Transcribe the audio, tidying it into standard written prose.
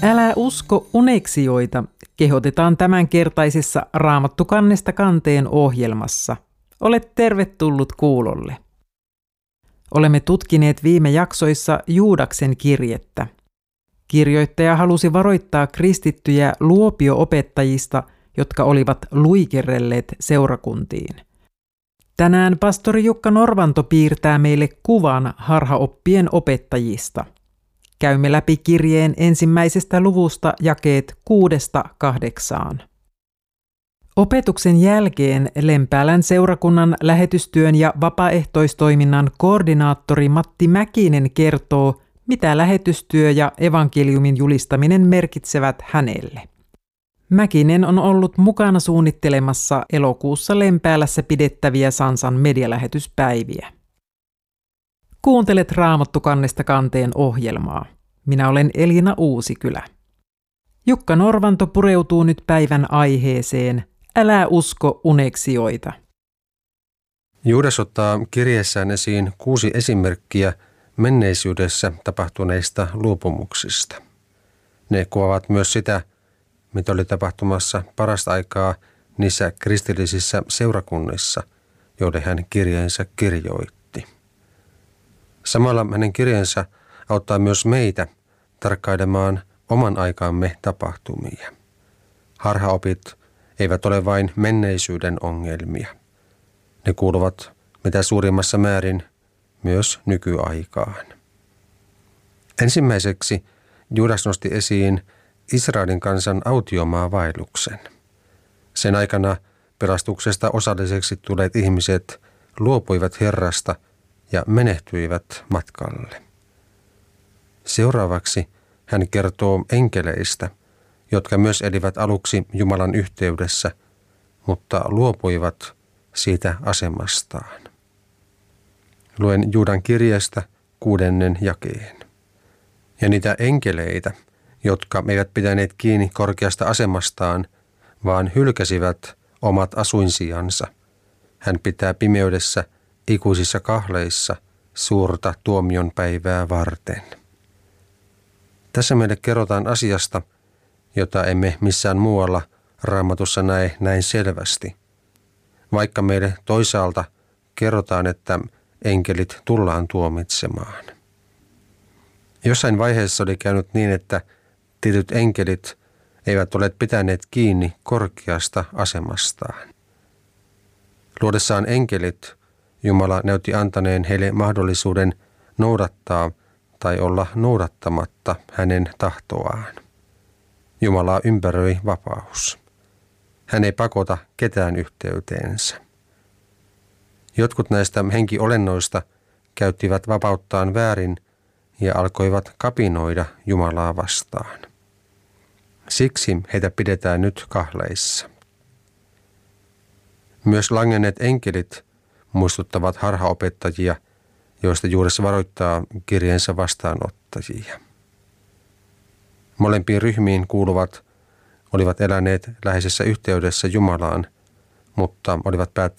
Älä usko uneksioita, kehotetaan tämänkertaisessa Raamattu kannesta kanteen ohjelmassa. Olet tervetullut kuulolle. Olemme tutkineet viime jaksoissa Juudaksen kirjettä. Kirjoittaja halusi varoittaa kristittyjä luopio-opettajista, jotka olivat luikerrelleet seurakuntiin. Tänään pastori Jukka Norvanto piirtää meille kuvan harhaoppien opettajista. Käymme läpi kirjeen ensimmäisestä luvusta jakeet 6-8. Opetuksen jälkeen Lempäälän seurakunnan lähetystyön ja vapaaehtoistoiminnan koordinaattori Matti Mäkinen kertoo, mitä lähetystyö ja evankeliumin julistaminen merkitsevät hänelle. Mäkinen on ollut mukana suunnittelemassa elokuussa Lempäälässä pidettäviä Sansan medialähetyspäiviä. Kuuntelet Raamattu kannesta kanteen ohjelmaa. Minä olen Elina Uusikylä. Jukka Norvanto pureutuu nyt päivän aiheeseen. Älä usko uneksioita. Juudas ottaa kirjeessään esiin 6 esimerkkiä menneisyydessä tapahtuneista luopumuksista. Ne kuvaavat myös sitä, mitä oli tapahtumassa parasta aikaa niissä kristillisissä seurakunnissa, joiden hän kirjeensä kirjoitti. Samalla hänen kirjeensä auttaa myös meitä tarkkailemaan oman aikaamme tapahtumia. Harhaopit eivät ole vain menneisyyden ongelmia. Ne kuuluvat mitä suurimmassa määrin myös nykyaikaan. Ensimmäiseksi Juudas nosti esiin Israelin kansan autiomaavaelluksen. Sen aikana pelastuksesta osalliseksi tulleet ihmiset luopuivat Herrasta ja menehtyivät matkalle. Seuraavaksi hän kertoo enkeleistä, jotka myös elivät aluksi Jumalan yhteydessä, mutta luopuivat siitä asemastaan. Luen Juudan kirjeestä 6. jakeen. Ja niitä enkeleitä, jotka eivät pitäneet kiinni korkeasta asemastaan, vaan hylkäsivät omat asuinsijansa. Hän pitää pimeydessä ikuisissa kahleissa suurta tuomion päivää varten. Tässä meille kerrotaan asiasta, jota emme missään muualla Raamatussa näe näin selvästi. Vaikka meille toisaalta kerrotaan, että enkelit tullaan tuomitsemaan. Jossain vaiheessa oli käynyt niin, että tietyt enkelit eivät ole pitäneet kiinni korkeasta asemastaan. Luodessaan enkelit, Jumala näytti antaneen heille mahdollisuuden noudattaa tai olla noudattamatta hänen tahtoaan. Jumalaa ympäröi vapaus. Hän ei pakota ketään yhteyteensä. Jotkut näistä henkiolennoista käyttivät vapauttaan väärin ja alkoivat kapinoida Jumalaa vastaan. Siksi heitä pidetään nyt kahleissa. Myös langenneet enkelit muistuttavat harhaopettajia, joista Juudas varoittaa kirjeensä vastaanottajia. Molempiin ryhmiin kuuluvat olivat eläneet läheisessä yhteydessä Jumalaan, mutta olivat päättäneet